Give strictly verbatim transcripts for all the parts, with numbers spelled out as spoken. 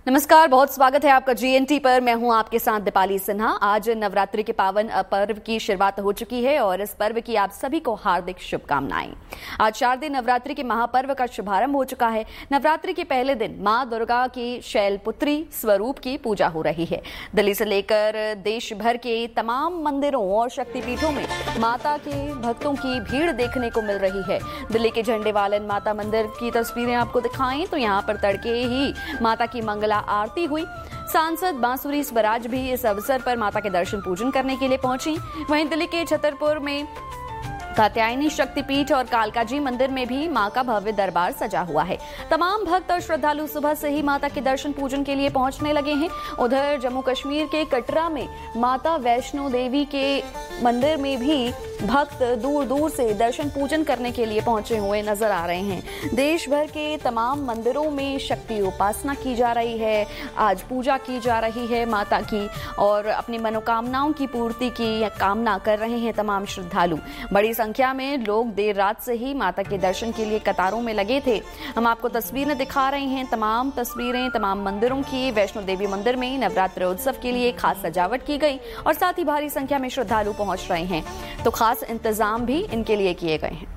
नमस्कार, बहुत स्वागत है आपका जीएनटी पर। मैं हूं आपके साथ दीपाली सिन्हा। आज नवरात्रि के पावन पर्व की शुरुआत हो चुकी है और इस पर्व की आप सभी को हार्दिक शुभकामनाएं। आज शारदीय नवरात्रि के महापर्व का शुभारंभ हो चुका है। नवरात्रि के पहले दिन मां दुर्गा की शैलपुत्री स्वरूप की पूजा हो रही है। दिल्ली से लेकर देश भर के तमाम मंदिरों और शक्तिपीठों में माता के भक्तों की भीड़ देखने को मिल रही है। दिल्ली के झंडेवालन माता मंदिर की तस्वीरें आपको दिखाएं तो यहाँ पर तड़के ही माता की मंगला आरती हुई। सांसद बांसुरी स्वराज भी इस अवसर पर माता के दर्शन पूजन करने के लिए पहुंची। वहीं दिल्ली के छतरपुर में कात्यायनी शक्तिपीठ और कालकाजी मंदिर में भी मां का भव्य दरबार सजा हुआ है। तमाम भक्त और श्रद्धालु सुबह से ही माता के दर्शन पूजन के लिए पहुंचने लगे हैं। उधर जम्मू कश्मीर के कटरा में माता वैष्णो देवी के मंदिर में भी भक्त दूर दूर से दर्शन पूजन करने के लिए पहुंचे हुए नजर आ रहे हैं। देश भर के तमाम मंदिरों में शक्ति उपासना की जा रही है। आज पूजा की जा रही है माता की और अपनी मनोकामनाओं की पूर्ति की कामना कर रहे हैं तमाम श्रद्धालु। बड़ी संख्या में लोग देर रात से ही माता के दर्शन के लिए कतारों में लगे थे। हम आपको तस्वीरें दिखा रहे हैं, तमाम तस्वीरें तमाम मंदिरों की। वैष्णो देवी मंदिर में नवरात्र उत्सव के लिए खास सजावट की गई और साथ ही भारी संख्या में श्रद्धालु पहुंच रहे हैं, तो खास इंतजाम भी इनके लिए किए गए हैं।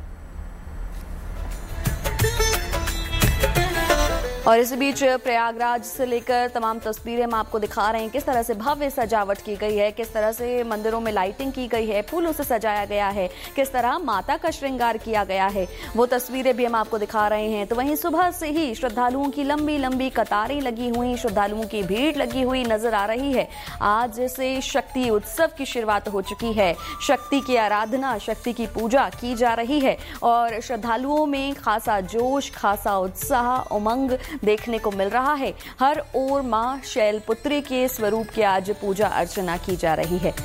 और इस बीच प्रयागराज से लेकर तमाम तस्वीरें हम आपको दिखा रहे हैं, किस तरह से भव्य सजावट की गई है, किस तरह से मंदिरों में लाइटिंग की गई है, फूलों से सजाया गया है, किस तरह माता का श्रृंगार किया गया है, वो तस्वीरें भी हम आपको दिखा रहे हैं। तो वहीं सुबह से ही श्रद्धालुओं की लंबी लंबी कतारें लगी हुई, श्रद्धालुओं की भीड़ लगी हुई नजर आ रही है। आज से शक्ति उत्सव की शुरुआत हो चुकी है। शक्ति की आराधना, शक्ति की पूजा की जा रही है और श्रद्धालुओं में खासा जोश, खासा उत्साह, उमंग देखने को मिल रहा है। हर ओर मां शैलपुत्री के स्वरूप की आज पूजा अर्चना की जा रही है।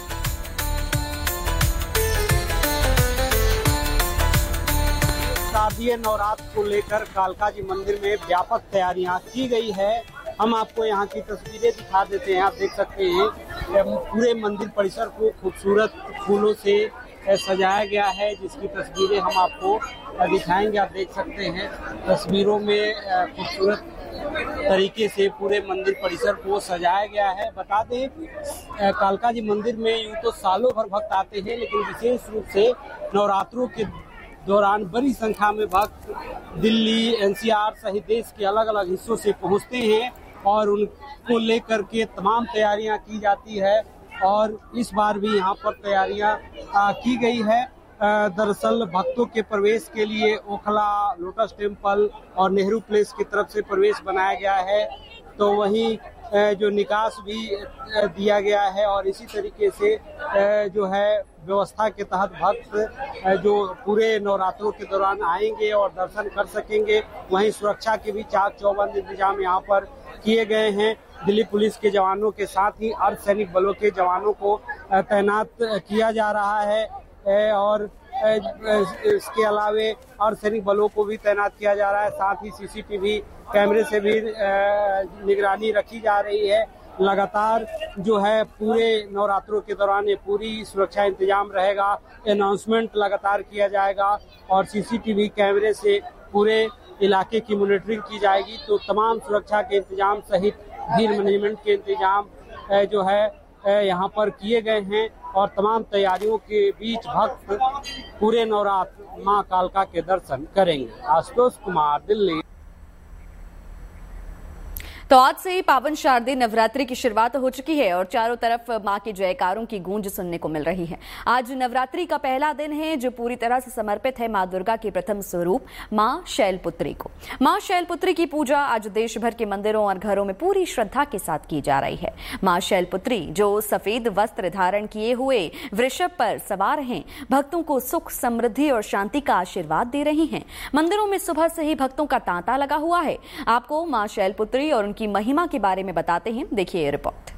शारदीय नवरात्र को लेकर कालकाजी मंदिर में व्यापक तैयारियां की गई है। हम आपको यहाँ की तस्वीरें दिखा देते हैं। आप देख सकते हैं पूरे मंदिर परिसर को खूबसूरत फूलों से सजाया गया है, जिसकी तस्वीरें हम आपको दिखाएंगे। आप देख सकते हैं तस्वीरों में खूबसूरत तरीके से पूरे मंदिर परिसर को सजाया गया है। बता दें कालकाजी मंदिर में यूं तो सालों भर भक्त आते हैं, लेकिन विशेष रूप से नवरात्रों के दौरान बड़ी संख्या में भक्त दिल्ली, एनसीआर सहित देश के अलग अलग हिस्सों से पहुंचते हैं और उनको लेकर के तमाम तैयारियां की जाती है। और इस बार भी यहाँ पर तैयारियां की गई है। दरअसल भक्तों के प्रवेश के लिए ओखला, लोटस टेम्पल और नेहरू प्लेस की तरफ से प्रवेश बनाया गया है, तो वहीं जो निकास भी दिया गया है और इसी तरीके से जो है व्यवस्था के तहत भक्त जो पूरे नवरात्रों के दौरान आएंगे और दर्शन कर सकेंगे। वहीं सुरक्षा के भी चाक चौबंद इंतजाम यहाँ पर किए गए हैं। दिल्ली पुलिस के जवानों के साथ ही अर्धसैनिक बलों के जवानों को तैनात किया जा रहा है और इसके अलावे अर्धसैनिक बलों को भी तैनात किया जा रहा है। साथ ही सीसीटीवी कैमरे से भी निगरानी रखी जा रही है। लगातार जो है पूरे नवरात्रों के दौरान ये पूरी सुरक्षा इंतजाम रहेगा। अनाउंसमेंट लगातार किया जाएगा और सीसीटीवी कैमरे से पूरे इलाके की मॉनिटरिंग की जाएगी। तो तमाम सुरक्षा के इंतजाम सहित भीड़ मैनेजमेंट के इंतजाम जो है यहाँ पर किए गए हैं और तमाम तैयारियों के बीच भक्त पूरे नवरात्र मां कालका के दर्शन करेंगे। आशुतोष कुमार, दिल्ली। तो आज से ही पावन शारदीय नवरात्रि की शुरुआत हो चुकी है और चारों तरफ मां के जयकारों की गूंज सुनने को मिल रही है। आज नवरात्रि का पहला दिन है जो पूरी तरह से समर्पित है मां दुर्गा के प्रथम स्वरूप मां शैलपुत्री को। मां शैलपुत्री की पूजा आज देश भर के मंदिरों और घरों में पूरी श्रद्धा के साथ की जा रही है। मां शैलपुत्री जो सफेद वस्त्र धारण किए हुए वृषभ पर सवार हैं, भक्तों को सुख, समृद्धि और शांति का आशीर्वाद दे रही हैं। मंदिरों में सुबह से ही भक्तों का तांता लगा हुआ है। आपको मां शैलपुत्री और की महिमा के बारे में बताते हैं, देखिए ये रिपोर्ट।